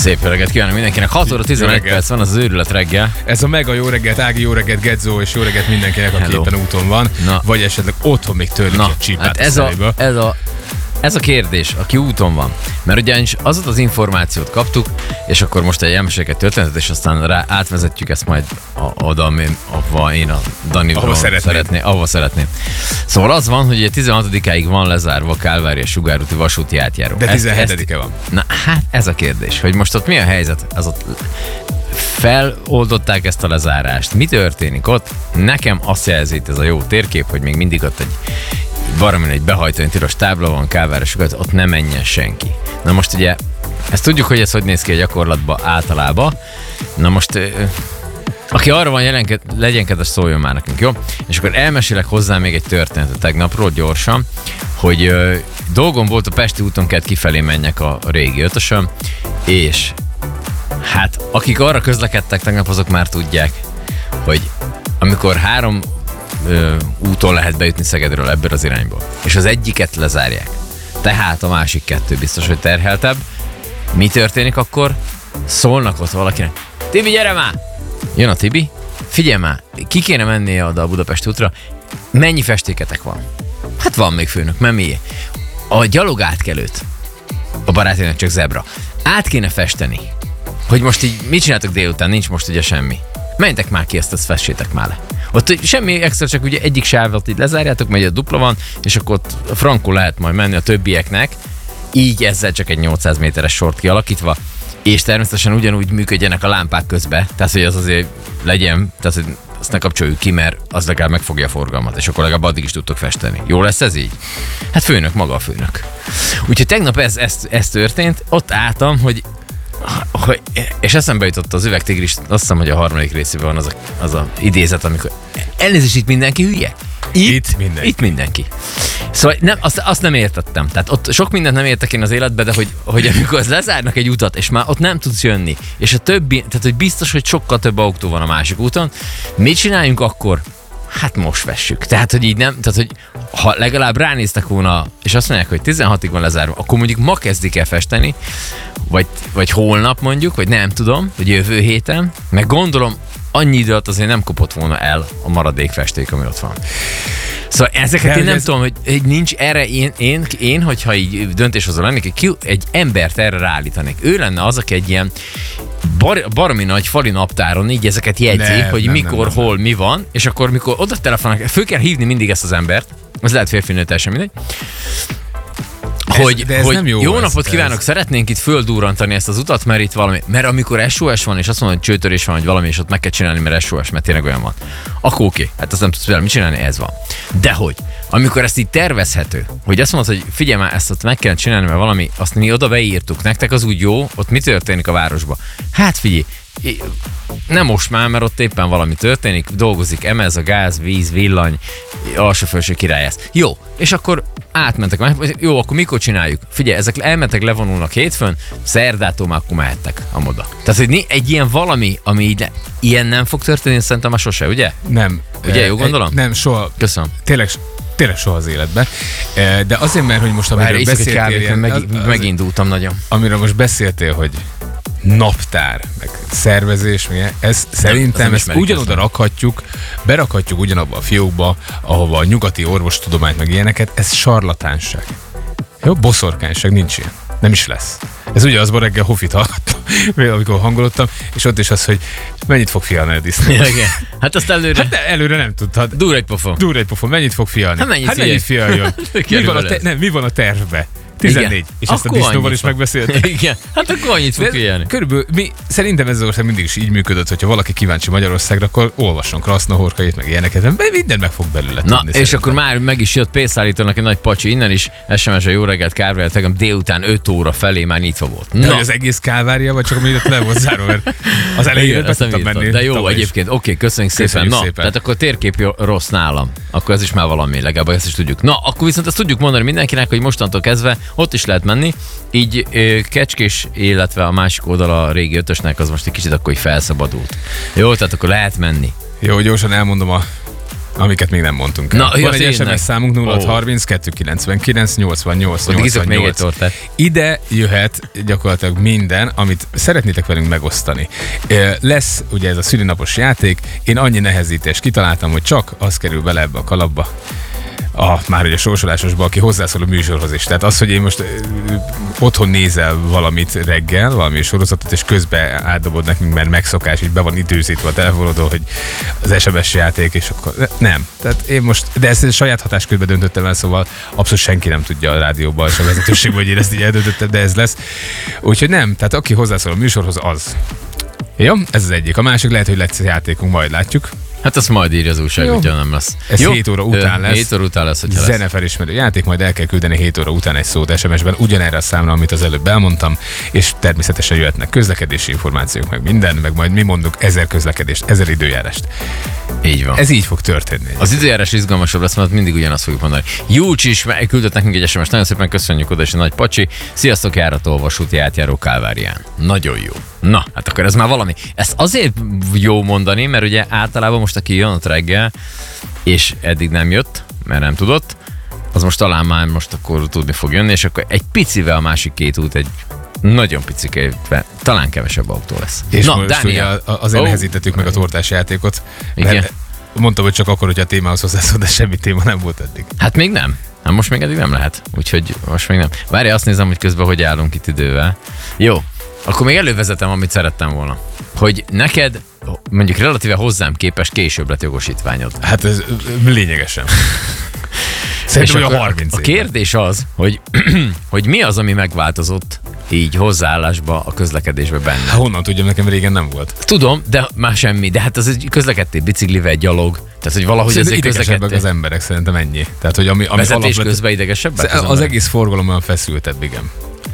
Szép reggelt kívánok mindenkinek. 6 óra 11 perc van, az őrület reggel. Ez a mega jó reggelt, Ági, jó reggelt, Gedzó, és jó reggelt mindenkinek, aki éppen úton van, vagy esetleg otthon még törlik egy csípát hát a szeméből. Ez a kérdés, aki úton van. Mert ugyanis azot az információt kaptuk, és akkor most egy elmesélek történetet, és aztán átvezetjük ezt majd oda, ahova én a Danival szeretném. Szóval az van, hogy 16-áig van lezárva a Kálvária sugárúti vasúti átjáró. De 17-e van. Na hát ez a kérdés, hogy most ott mi a helyzet? Az ott feloldották ezt a lezárást. Mi történik ott? Nekem azt jelzi itt ez a jó térkép, hogy még mindig ott valami egy behajtóan tilos tábla van, Kálvária sugárúti, ott nem menjen senki. Na most ugye, ezt tudjuk, hogy ez hogy néz ki a gyakorlatban általában. Na most, aki arra van legyen kedves, szóljon már nekünk, jó? És akkor elmesélek hozzá még egy történetet tegnapról gyorsan, hogy dolgom volt, a Pesti úton kellett kifelé menjek a régi ötösön, és hát akik arra közlekedtek tegnap, azok már tudják, hogy amikor 3 úton lehet bejutni Szegedről ebből az irányból, és az egyiket lezárják, tehát a másik 2 biztos, hogy terheltebb. Mi történik akkor? Szólnak ott valakinek: Tibi, gyere már! Jön a Tibi, figyelj már, ki kéne mennie oda a Budapesti útra, mennyi festéketek van? Hát van még, főnök, mert miért? A gyalogátkelőt, a barátének csak zebra, át kéne festeni, hogy most így mit csináltok délután, nincs most ugye semmi. Menjetek már ki, ezt fessétek már le. Ott semmi extra, csak ugye egyik sávot így lezárjátok, megy a dupla van, és akkor ott frankul lehet majd menni a többieknek, így ezzel csak egy 800 méteres sort kialakítva, és természetesen ugyanúgy működjenek a lámpák közbe, tehát hogy az azért legyen, tehát hogy azt ne kapcsoljuk ki, mert az legalább megfogja a forgalmat, és akkor legalább addig is tudtok festeni. Jó lesz ez így? Hát főnök, maga a főnök. Úgyhogy tegnap ez történt, ott álltam, és eszembe jutott az Üvegtigris, azt hiszem, hogy a 3. részében van az a idézet, amikor elnézést, itt mindenki hülye? Itt mindenki. Szóval azt nem értettem. Tehát ott sok mindent nem értek én az életbe, de hogy amikor az lezárnak egy utat, és már ott nem tudsz jönni, és a többi, tehát hogy biztos, hogy sokkal több autó van a másik úton, mit csináljunk akkor? Hát most vessük. Tehát, hogy így nem, tehát, hogy ha legalább ránéztek volna, és azt mondják, hogy 16-ig van lezárva, akkor mondjuk ma kezdik el festeni, vagy holnap mondjuk, vagy nem tudom, vagy jövő héten, meg gondolom, annyi idő alatt azért nem kopott volna el a maradék festék, ami ott van. Szóval ezeket én nem tudom, hogy nincs erre, én hogyha így döntéshozó lennék, egy embert erre ráállítanék. Ő lenne az, aki egy ilyen baromi nagy fali naptáron így ezeket jegyzi, hogy mikor, hol, mi van, és akkor mikor oda telefonálnak, föl kell hívni mindig ezt az embert, az lehet férfinő, teljesen mindegy, hogy jó napot kívánok, szeretnénk itt földurrantani ezt az utat, mert itt valami, mert amikor SOS van, és azt mondod, hogy csőtörés van, vagy valami, és ott meg kell csinálni, mert SOS, mert tényleg olyan van, akkor oké, hát azt nem tudsz vele mit csinálni, ez van. De hogy, amikor ezt így tervezhető, hogy azt mondod, hogy figyelj már, ezt ott meg kell csinálni, mert valami, azt mi oda beírtuk, nektek az úgy jó, ott mi történik a városban? Hát figyelj, nem most már, mert ott éppen valami történik, dolgozik, emez a gáz, víz, villany, alsófelső királyász. Jó, és akkor átmentek, jó, akkor mikor csináljuk? Figyelj, ezek elmentek, levonulnak hétfőn, szerdától már akkor mehettek amoda. Tehát, hogy egy ilyen valami, ami így ilyen nem fog történni, szerintem már sose, ugye? Nem. Ugye, jó gondolom? Nem, soha. Köszönöm. Tényleg soha az életben. De azért, mert hogy most amiről beszéltél... Megindultam nagyon. Amiről most beszéltél, hogy naptár, meg szervezés, ez szerintem ezt ugyanoda rakhatjuk, berakhatjuk ugyanabba a fiókba, ahova a nyugati orvostudományt meg ilyeneket, ez sarlatánság. Jó, boszorkányság, nincs ilyen. Nem is lesz. Ez ugye azban reggel Hofit hallgattam, amikor hangolottam, és ott is az, hogy mennyit fog fialni a disznó. Ja, hát azt előre... Hát előre nem tudtad. Dur egy pofon. Mennyit fog fialni? Hát mennyit fialjon? Mi van a tervbe? 14. Igen. És akkor ezt a disznóval is megbeszéltük. Igen, hát akkor annyit fog fialni. Körülbelül szerintem ez az ország mindig is így működött, hogyha valaki kíváncsi Magyarországra, akkor olvasson Krasznahorkait, meg ilyeneket, mindent meg fog belőle tudni. Na, és szerintem. Akkor már meg is jött pénzszállítónak egy nagy pacsi, innen is SMS-a jó reggelt Kálvária, tegnap délután 5 óra felé már nyitva volt. De hogy az egész Kálvária, vagy csak amit le volt zárva, mert az elejére be tudtam menni. De jó, egyébként, oké, köszönjük szépen. Na, tehát akkor térkép rossz nálam. Akkor ez is már valami, legalább ezt is tudjuk. Na, akkor viszont azt tudjuk mondani mindenkinek, hogy mostantól kezdve ott is lehet menni. Így Kecskés, illetve a másik oldala a régi ötösnek az most egy kicsit akkor így felszabadult. Jó, tehát akkor lehet menni. Jó, gyorsan elmondom a amiket még nem mondtunk el. Van egy SMS számunk 0630 299 88 88. Ide jöhet gyakorlatilag minden, amit szeretnétek velünk megosztani. Lesz ugye ez a szülinapos játék, én annyi nehezítést kitaláltam, hogy csak az kerül bele ebbe a kalapba, már ugye sorsolásosba, aki hozzászól a műsorhoz is. Tehát az, hogy én most otthon nézel valamit reggel, valami sorozatot, és közben átdobod nekünk, mert megszokás, így be van időzítve a telefonodon, hogy az SMS játék, és akkor nem. Tehát én most, de ezt saját hatáskörben döntöttem el, szóval abszolút senki nem tudja a rádióban, és a vezetőségben, hogy én ezt így eldöntöttem, de ez lesz. Úgyhogy nem, tehát aki hozzászól a műsorhoz, az. Jó, ez az egyik. A másik lehet, hogy lesz játékunk, majd látjuk. Hát azt majd írja az újság, hogyha nem lesz. Ez 7 óra után lesz. 7 óra után lesz, hogyha zene felismerő játék, majd el kell küldeni 7 óra után egy szót SMS-ben, ugyanerre a számra, amit az előbb elmondtam, és természetesen jöhetnek közlekedési információk, meg minden, meg majd mi mondunk 1000 közlekedést, 1000 időjárást. Így van. Ez így fog történni. Az időjárás izgalmasabb lesz, mert mindig ugyanazt fogjuk mondani. Júcs is küldött nekünk egy SMS, nagyon szépen köszönjük oda, és a nagy pacsi. Sziasztok, járató vasúti átjáró Kálvárián. Nagyon jó. Na, hát akkor ez már valami. Ezt azért jó mondani, mert ugye általában most aki jön ott reggel, és eddig nem jött, mert nem tudott, az most talán már most akkor tudni fog jönni, és akkor egy picivel a másik két út, egy nagyon picikével, talán kevesebb autó lesz. És na, Dániel, azért nehezítettük meg a tortás játékot. Igen. Mondtam, hogy csak akkor, hogy a témához hozzászól, de semmi téma nem volt eddig. Hát még nem. Hát most még eddig nem lehet. Úgyhogy most még nem. Várj, azt nézem, hogy közben hogy állunk itt idővel. Jó. Akkor még elővezetem, amit szerettem volna. Hogy neked, mondjuk relatíve hozzám képest később lett jogosítványod. Hát ez lényegesen. Szerintem, hogy a 30 A kérdés az, hogy mi az, ami megváltozott így hozzáállásba, a közlekedésbe benne. Honnan tudjam, nekem régen nem volt. Tudom, de már semmi. De hát az egy közlekedtél biciklivel, gyalog. Tehát, hogy valahogy ezért közlekedtél. Az emberek szerintem ennyi. Tehát, hogy ami vezetés közben idegesebbek? Az egész forgalom olyan feszültebb, igen.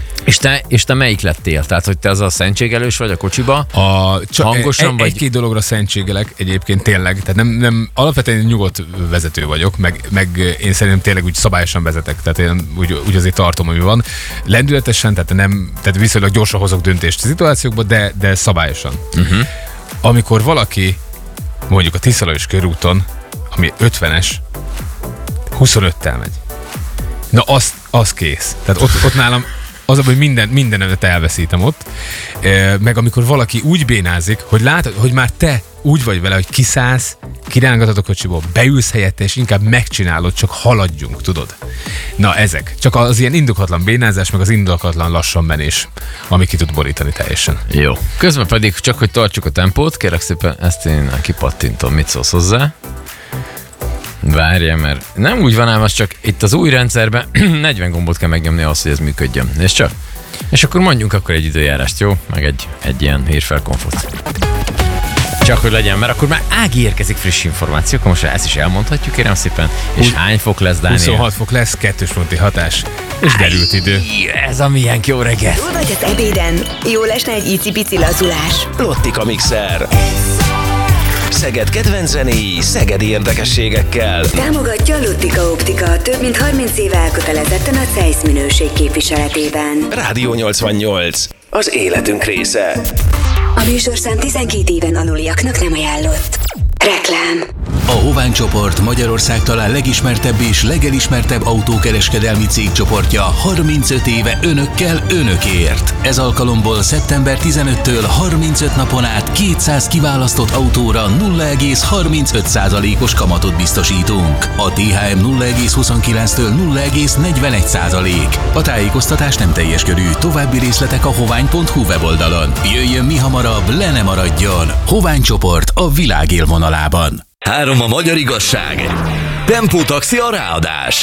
És te melyik lettél? Tehát, hogy te az a szentségelős vagy a kocsiba? Hangosan vagy? Egy-két dologra szentségelek egyébként tényleg. Tehát nem alapvetően nyugodt vezető vagyok, meg én szerintem tényleg úgy szabályosan vezetek. Tehát én úgy azért tartom, ami van. Lendületesen, tehát viszonylag gyorsan hozok döntést a szituációkban, de szabályosan. Uh-huh. Amikor valaki mondjuk a Tiszalajos körúton, ami 50-es, 25-tel megy. Na, az kész. Tehát ott nálam az, hogy mindenemet elveszítem ott, meg amikor valaki úgy bénázik, hogy látod, hogy már te úgy vagy vele, hogy kiszállsz, kirángatod a kocsiból, beülsz helyette, és inkább megcsinálod, csak haladjunk, tudod? Na ezek. Csak az ilyen indokatlan bénázás, meg az indokatlan lassan menés, ami ki tud borítani teljesen. Jó. Közben pedig csak, hogy tartsuk a tempót, kérlek szépen, ezt én kipattintom, mit szólsz hozzá? Várja, mert nem úgy van ám, az csak itt az új rendszerben 40 gombot kell megnyomni ahhoz, hogy ez működjön. És csak. És akkor mondjunk akkor egy időjárást, jó? Meg egy ilyen hírfelkonfot. Csak hogy legyen, mert akkor már Ági érkezik friss információk, most ezt is elmondhatjuk, kérem szépen. És hány fok lesz, Dániel? 26 fok lesz, 2 fronti hatás, és derült idő. Ez a milyen jó reggel. Jól vagy az ebéden? Jól esne egy icipici lazulás. Lottika Mixer. Szeged kedvenc zenéi, szegedi érdekességekkel. Támogatja a Lottika Optika, több mint 30 éve elkötelezetten a CEISZ minőség képviseletében. Rádió 88. Az életünk része. A műsorszám 12 éven aluliaknak nem ajánlott. Reklám. A Hovány csoport Magyarország talán legismertebb és legelismertebb autókereskedelmi cégcsoportja 35 éve önökkel, önökért. Ez alkalomból szeptember 15-től 35 napon át 200 kiválasztott autóra 0,35%-os kamatot biztosítunk. A THM 0,29-től 0,41%. A tájékoztatás nem teljes körű, további részletek a hovány.hu weboldalon. Jöjjön mi hamarabb, le ne maradjon. Hovány csoport a világ élvonalában. 3 a magyar igazság. Tempótaxi a ráadás.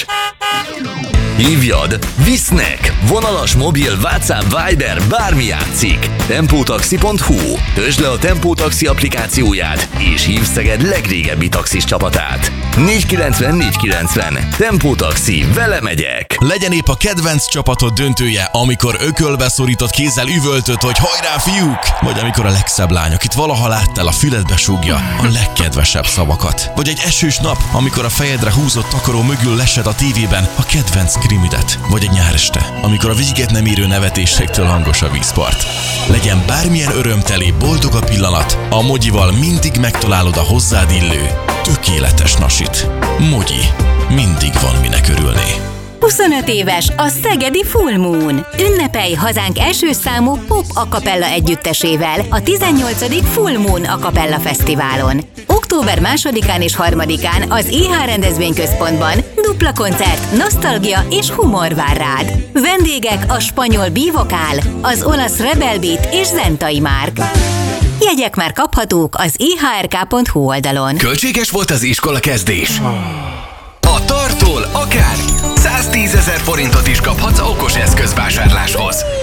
Hívjad, visznek, vonalas, mobil, WhatsApp, Viber, bármi játszik. Tempótaxi.hu. Töltsd le a Tempótaxi applikációját, és hívd Szeged legrégebbi taxis csapatát. 490 490. Tempótaxi, vele megyek. Legyen épp a kedvenc csapatod döntője, amikor ökölbe szorított kézzel üvöltöd, hogy hajrá fiúk! Vagy amikor a legszebb lány, akit valaha láttál, a füledbe súgja a legkedvesebb szavakat. Vagy egy esős nap, amikor a fejedre húzott takaró mögül lesed a tévében a kedvenc krimidet, vagy egy nyáreste, amikor a véget nem érő nevetésektől hangos a vízpart. Legyen bármilyen örömteli, boldog a pillanat, a Mogyival mindig megtalálod a hozzád illő, tökéletes nasit. Mogyi. Mindig van minek örülni. 25 éves a szegedi Full Moon. Ünnepelj hazánk első számú pop acapella együttesével a 18. Full Moon Acapella Fesztiválon. Október 2-án és 3-án az IH rendezvényközpontban dupla koncert, nosztalgia és humor vár rád. Vendégek a spanyol Bivokál, az olasz Rebel Beat és Zentai Márk. Jegyek már kaphatók az ihrk.hu oldalon. Költséges volt az iskola kezdés? A Tartól akár 110 000 forintot is kaphatsz okos eszközvásárláshoz.